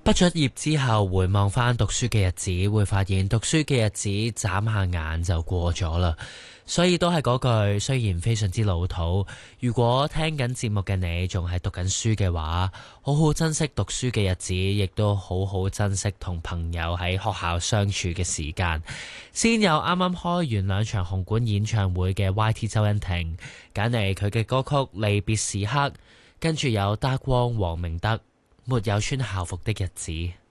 畢咗業之後回望返讀書嘅日子，會發現讀書嘅日子眨下眼就過咗啦。所以都係嗰句，雖然非常之老土，如果聽緊節目嘅你仲係讀緊書嘅話，好好珍惜讀書嘅日子，亦都好好珍惜同朋友喺學校相處嘅時間。先有啱啱開完兩場紅館演唱會嘅 YT 周欣婷揀嚟佢嘅歌曲《離別時刻》，跟住有 Dark 黃明德沒有穿校服的日子。